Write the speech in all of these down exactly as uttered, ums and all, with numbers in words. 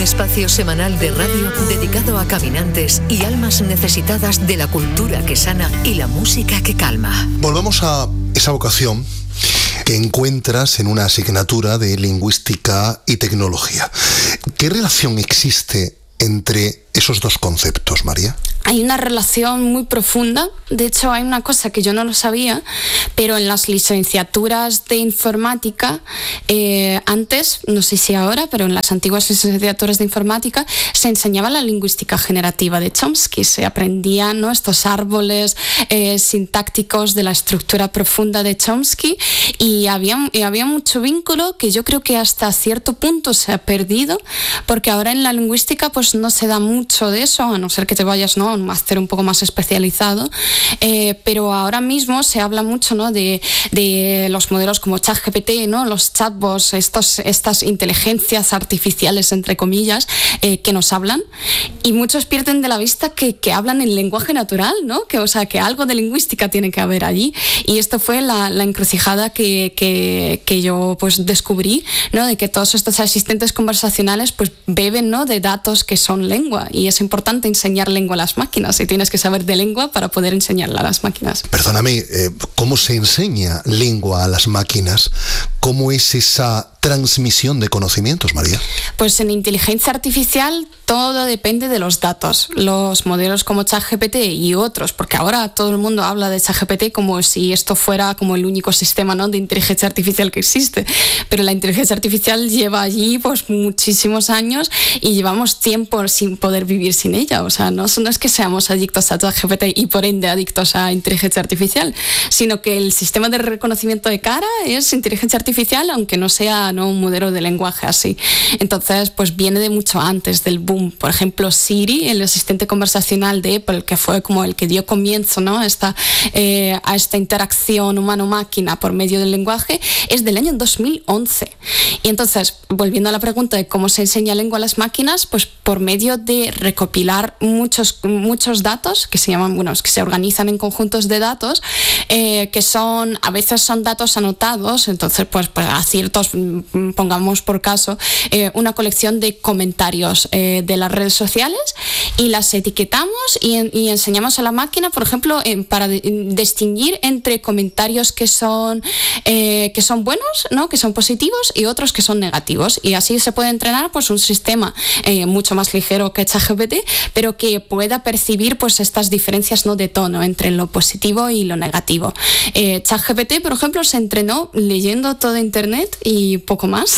espacio semanal de radio dedicado a caminantes y almas necesitadas de la cultura que sana y la música que calma. Volvamos a esa vocación que encuentras en una asignatura de lingüística y tecnología. ¿Qué relación existe entre esos dos conceptos, María? Hay una relación muy profunda. De hecho, hay una cosa que yo no lo sabía, pero en las licenciaturas de informática, eh, antes, no sé si ahora, pero en las antiguas licenciaturas de informática se enseñaba la lingüística generativa de Chomsky. Se aprendían, ¿no?, estos árboles eh, sintácticos de la estructura profunda de Chomsky, y había, y había mucho vínculo que yo creo que hasta cierto punto se ha perdido, porque ahora en la lingüística pues no se da mucho de eso, a no ser que te vayas, ¿no?, a un máster un poco más especializado, eh, pero ahora mismo se habla mucho, ¿no?, de, de los modelos como ChatGPT, ¿no?, los chatbots, estos, estas inteligencias artificiales, entre comillas, eh, que nos hablan, y muchos pierden de la vista que, que hablan en lenguaje natural, ¿no?, que, o sea, que algo de lingüística tiene que haber allí, y esto fue la, la encrucijada que, que, que yo pues descubrí, ¿no?, de que todos estos asistentes conversacionales pues beben, ¿no?, de datos que son lengua, y es importante enseñar lengua a las máquinas, y tienes que saber de lengua para poder enseñarla a las máquinas. Perdóname, eh, ¿cómo se enseña lengua a las máquinas? ¿Cómo es esa transmisión de conocimientos, María? Pues en inteligencia artificial todo depende de los datos. Los modelos como ChatGPT y otros, porque ahora todo el mundo habla de ChatGPT como si esto fuera como el único sistema, ¿no?, de inteligencia artificial que existe, pero la inteligencia artificial lleva allí pues muchísimos años y llevamos tiempo sin poder vivir sin ella. O sea, no, no es que seamos adictos a ChatGPT y por ende adictos a inteligencia artificial, sino que el sistema de reconocimiento de cara es inteligencia artificial, aunque no sea, ¿no?, un modelo de lenguaje así. Entonces, pues viene de mucho antes del boom. Por ejemplo, Siri, el asistente conversacional de Apple, que fue como el que dio comienzo, ¿no?, a esta, eh, a esta interacción humano-máquina por medio del lenguaje, es del año dos mil once. Y entonces, volviendo a la pregunta de cómo se enseña lengua a las máquinas, pues por medio de recopilar muchos, muchos datos que se llaman, bueno, que se organizan en conjuntos de datos, eh, que son, a veces son datos anotados, entonces pues, pues a ciertos, pongamos por caso, eh, una colección de comentarios eh, de las redes sociales, y las etiquetamos y, en, y enseñamos a la máquina, por ejemplo, eh, para de, distinguir entre comentarios que son, eh, que son buenos, ¿no?, que son positivos, y otros que son negativos, y así se puede entrenar pues un sistema eh, mucho más ligero que ChatGPT, pero que pueda percibir pues estas diferencias, ¿no?, de tono entre lo positivo y lo negativo. Eh, ChatGPT, por ejemplo, se entrenó leyendo todo internet y poco más.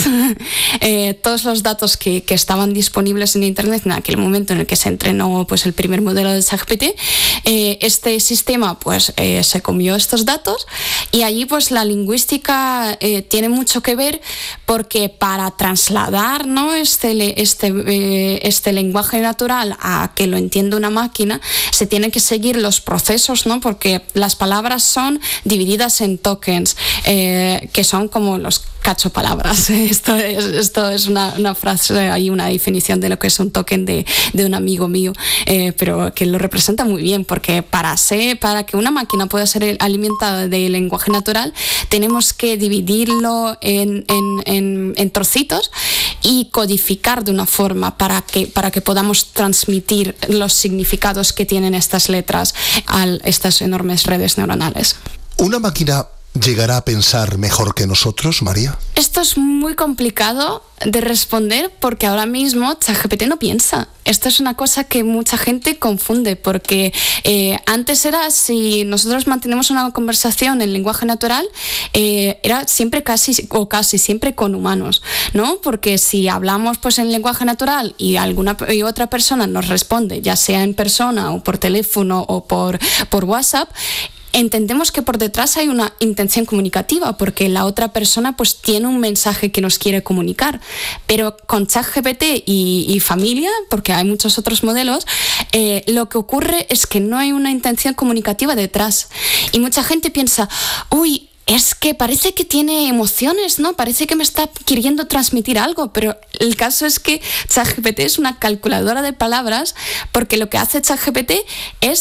eh, todos los datos que, que estaban disponibles en internet en aquel momento en el que se entrenó pues el primer modelo de ChatGPT, eh, este sistema pues eh, se comió estos datos, y allí pues la lingüística eh, tiene mucho que ver, porque para trasladar, ¿no?, este, este, eh, este lenguaje natural a que lo entienda una máquina, se tienen que seguir los procesos, ¿no?, porque las palabras son divididas en tokens, eh, que son como los cachopalabras. Esto es, esto es una, una frase, hay una definición de lo que es un token de, de un amigo mío, eh, pero que lo representa muy bien, porque para, ser, para que una máquina pueda ser alimentada de lenguaje natural, tenemos que dividirlo en, en, en, en trocitos y codificar de una forma para que, para que podamos transmitir los significados que tienen estas letras a estas enormes redes neuronales. ¿Una máquina llegará a pensar mejor que nosotros, María? Esto es muy complicado de responder, porque ahora mismo ChatGPT no piensa. Esto es una cosa que mucha gente confunde, porque eh, antes era, si nosotros mantenemos una conversación en lenguaje natural, eh, era siempre casi o casi siempre con humanos, ¿no? Porque si hablamos pues en lenguaje natural y alguna y otra persona nos responde, ya sea en persona o por teléfono o por, por WhatsApp, entendemos que por detrás hay una intención comunicativa, porque la otra persona pues tiene un mensaje que nos quiere comunicar. Pero con ChatGPT y, y familia, porque hay muchos otros modelos, eh, lo que ocurre es que no hay una intención comunicativa detrás. Y mucha gente piensa, uy, es que parece que tiene emociones, ¿no? Parece que me está queriendo transmitir algo, pero el caso es que ChatGPT es una calculadora de palabras, porque lo que hace ChatGPT es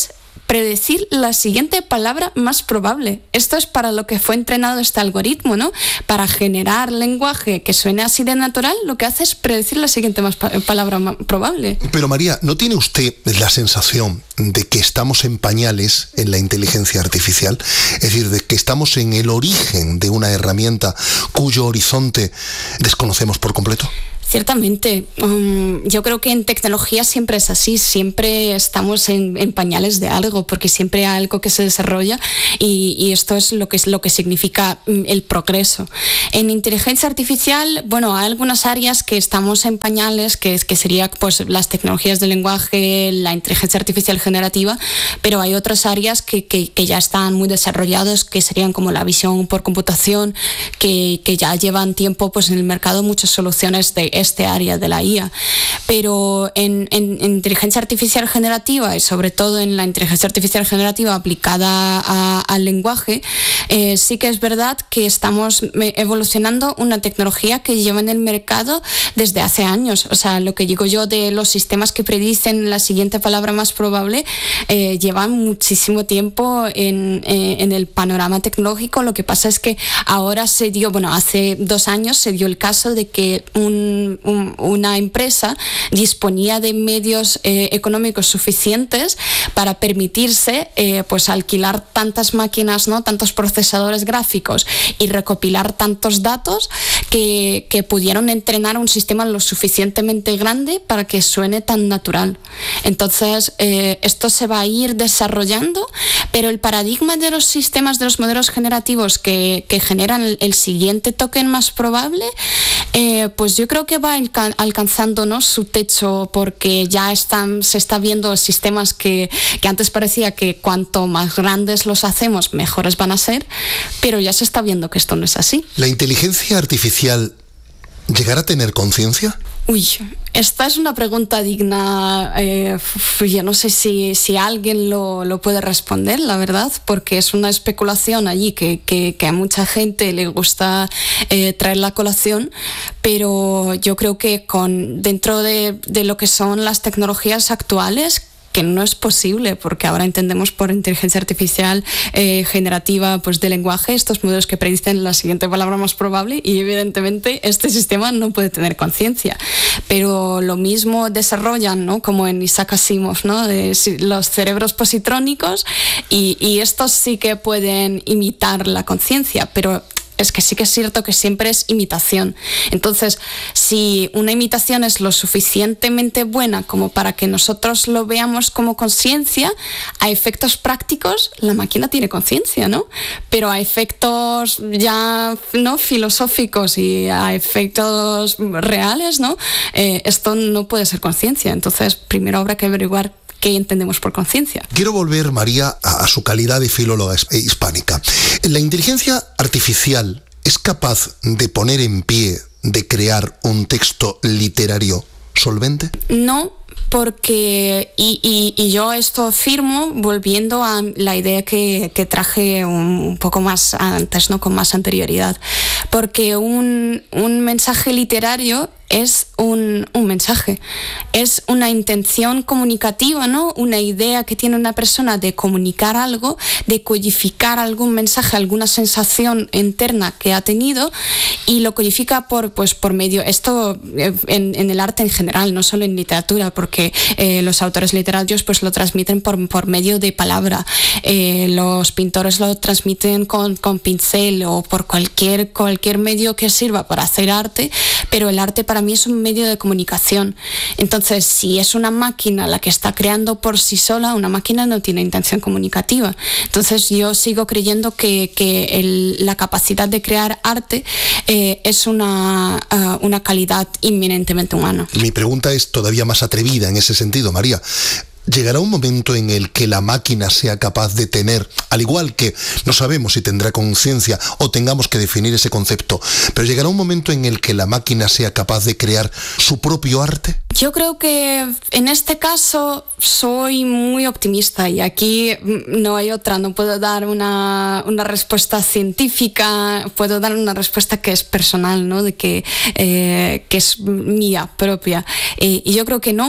predecir la siguiente palabra más probable. Esto es para lo que fue entrenado este algoritmo, ¿no? Para generar lenguaje que suene así de natural, lo que hace es predecir la siguiente más pa- palabra más probable. Pero María, ¿no tiene usted la sensación de que estamos en pañales en la inteligencia artificial? Es decir, de que estamos en el origen de una herramienta cuyo horizonte desconocemos por completo. Ciertamente, um, yo creo que en tecnología siempre es así, siempre estamos en, en pañales de algo, porque siempre hay algo que se desarrolla y, y esto es lo que, es lo que significa el progreso. En inteligencia artificial, bueno, hay algunas áreas que estamos en pañales, que, que sería pues, las tecnologías del lenguaje, la inteligencia artificial generativa, pero hay otras áreas que, que, que ya están muy desarrolladas, que serían como la visión por computación, que, que ya llevan tiempo pues, en el mercado muchas soluciones de este área de la I A, pero en, en, en inteligencia artificial generativa y sobre todo en la inteligencia artificial generativa aplicada a, al lenguaje, eh, sí que es verdad que estamos evolucionando una tecnología que lleva en el mercado desde hace años. O sea, lo que digo yo de los sistemas que predicen la siguiente palabra más probable eh, llevan muchísimo tiempo en, eh, en el panorama tecnológico. Lo que pasa es que ahora se dio, bueno, hace dos años se dio el caso de que un Un, una empresa disponía de medios eh, económicos suficientes para permitirse eh, pues alquilar tantas máquinas, ¿no? Tantos procesadores gráficos y recopilar tantos datos que, que pudieron entrenar un sistema lo suficientemente grande para que suene tan natural. Entonces eh, esto se va a ir desarrollando, pero el paradigma de los sistemas, de los modelos generativos que, que generan el, el siguiente token más probable, eh, pues yo creo que va alcanzando, ¿no? su techo, porque ya están, se está viendo sistemas que, que antes parecía que cuanto más grandes los hacemos, mejores van a ser, pero ya se está viendo que esto no es así. ¿La inteligencia artificial llegará a tener conciencia? Uy, esta es una pregunta digna, eh, yo no sé si, si alguien lo, lo puede responder, la verdad, porque es una especulación allí que, que, que a mucha gente le gusta eh, traer la colación, pero yo creo que con, dentro de, de lo que son las tecnologías actuales, que no es posible, porque ahora entendemos por inteligencia artificial eh, generativa pues de lenguaje estos modelos que predicen la siguiente palabra más probable, y evidentemente este sistema no puede tener conciencia, pero lo mismo desarrollan, ¿no? Como en Isaac Asimov, ¿no? De los cerebros positrónicos, y, y estos sí que pueden imitar la conciencia, pero es que sí que es cierto que siempre es imitación. Entonces, si una imitación es lo suficientemente buena como para que nosotros lo veamos como conciencia, a efectos prácticos la máquina tiene conciencia, ¿no? Pero a efectos ya no filosóficos y a efectos reales, ¿no? Eh, esto no puede ser conciencia. Entonces, primero habrá que averiguar qué entendemos por conciencia. Quiero volver, María, a, a su calidad de filóloga hispánica. ¿La inteligencia artificial es capaz de poner en pie, de crear un texto literario solvente? No, porque, y, y, y yo esto afirmo volviendo a la idea que, que traje un, un poco más antes, ¿no? Con más anterioridad, porque un, un mensaje literario es un, un mensaje, es una intención comunicativa, ¿no? Una idea que tiene una persona de comunicar algo, de codificar algún mensaje, alguna sensación interna que ha tenido, y lo codifica por, pues, por medio, esto en, en el arte en general, no solo en literatura, porque eh, los autores literarios pues lo transmiten por, por medio de palabra, eh, los pintores lo transmiten con, con pincel o por cualquier, cualquier medio que sirva para hacer arte, pero el arte para mí es un medio de comunicación. Entonces, si es una máquina la que está creando por sí sola, una máquina no tiene intención comunicativa. Entonces, yo sigo creyendo que, que el, la capacidad de crear arte eh, es una, uh, una calidad inminentemente humana. Mi pregunta es todavía más atrevida en ese sentido, María. ¿Llegará un momento en el que la máquina sea capaz de tener, al igual que no sabemos si tendrá conciencia o tengamos que definir ese concepto, pero llegará un momento en el que la máquina sea capaz de crear su propio arte? Yo creo que en este caso soy muy optimista y aquí no hay otra, no puedo dar una, una respuesta científica, puedo dar una respuesta que es personal, ¿no? De que, eh, que es mía propia. Eh, y yo creo que no.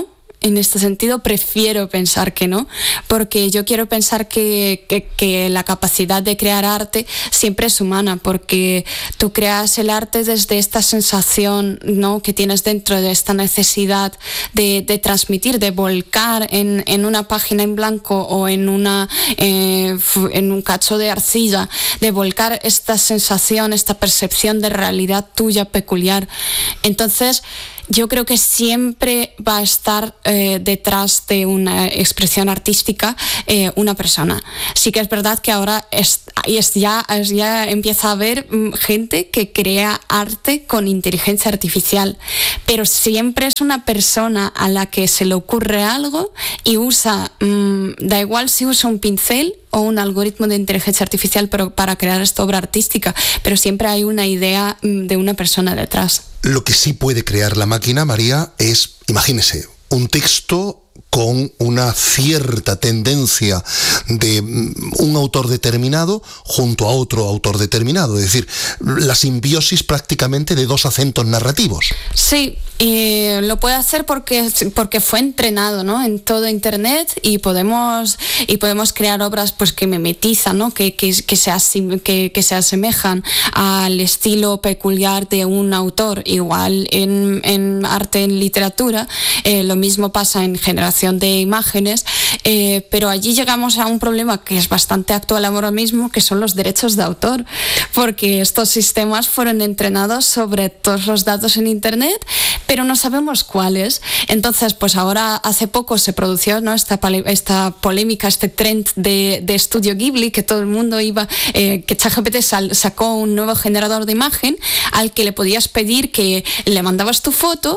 en este sentido prefiero pensar que no, porque yo quiero pensar que, que, que la capacidad de crear arte siempre es humana, porque tú creas el arte desde esta sensación, ¿no?, que tienes dentro, de esta necesidad de, de transmitir, de volcar en, en una página en blanco o en, una, eh, en un cacho de arcilla, de volcar esta sensación, esta percepción de realidad tuya peculiar. Entonces, yo creo que siempre va a estar eh, detrás de una expresión artística eh, una persona. Sí que es verdad que ahora es, es ya, es ya empieza a haber mm, gente que crea arte con inteligencia artificial, pero siempre es una persona a la que se le ocurre algo y usa, mmm, da igual si usa un pincel o un algoritmo de inteligencia artificial, pero para crear esta obra artística, pero siempre hay una idea mm, de una persona detrás. Lo que sí puede crear la máquina, María, es, imagínese, un texto con una cierta tendencia de un autor determinado junto a otro autor determinado, es decir, la simbiosis prácticamente de dos acentos narrativos. Sí, y lo puede hacer porque, porque fue entrenado, ¿no?, en todo Internet, y podemos, y podemos crear obras pues que mimetizan, ¿no?, que, que, que, se asim, que, que se asemejan al estilo peculiar de un autor. Igual en, en arte, en literatura, eh, lo mismo pasa en generación de imágenes, eh, pero allí llegamos a un problema que es bastante actual ahora mismo, que son los derechos de autor, porque estos sistemas fueron entrenados sobre todos los datos en Internet, pero no sabemos cuáles. Entonces, pues ahora hace poco se produjo, ¿no?, esta, esta polémica, este trend de, de Estudio Ghibli, que todo el mundo iba, eh, que ChatGPT sacó un nuevo generador de imagen al que le podías pedir que le mandabas tu foto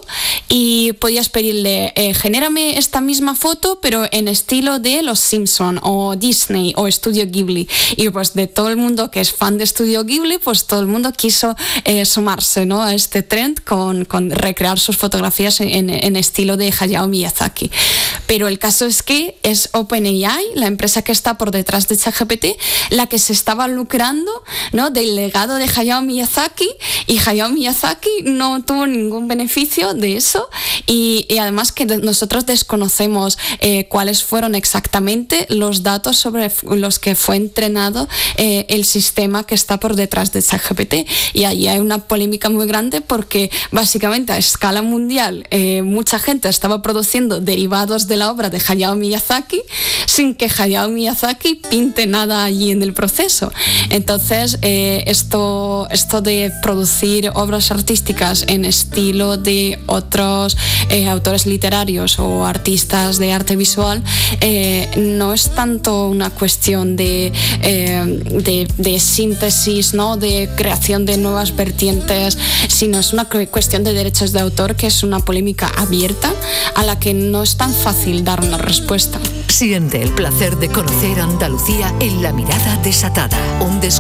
y podías pedirle, eh, genérame esta misma foto, pero en estilo de Los Simpson o Disney o Estudio Ghibli. Y pues de todo el mundo que es fan de Estudio Ghibli, pues todo el mundo quiso eh, sumarse, ¿no?, a este trend con, con recrear sus fotografías en, en estilo de Hayao Miyazaki. Pero el caso es que es OpenAI, la empresa que está por detrás de ChatGPT, la que se estaba lucrando, ¿no?, del legado de Hayao Miyazaki, y Hayao Miyazaki no tuvo ningún beneficio de eso, y, y además que de, nosotros desconocemos eh, cuáles fueron exactamente los datos sobre los que fue entrenado eh, el sistema que está por detrás de ChatGPT, y ahí hay una polémica muy grande porque básicamente a escala mundial eh, mucha gente estaba produciendo derivados de la obra de Hayao Miyazaki sin que Hayao Miyazaki pinte nada allí en el proceso. Entonces eh, esto, esto de producir obras artísticas en estilo de otros eh, autores literarios o artistas de arte visual eh, no es tanto una cuestión de, eh, de, de síntesis, ¿no?, de creación de nuevas vertientes, sino es una cuestión de derechos de autor, que es una polémica abierta a la que no es tan fácil dar una respuesta. Siente el placer de conocer Andalucía en La Mirada Desatada, un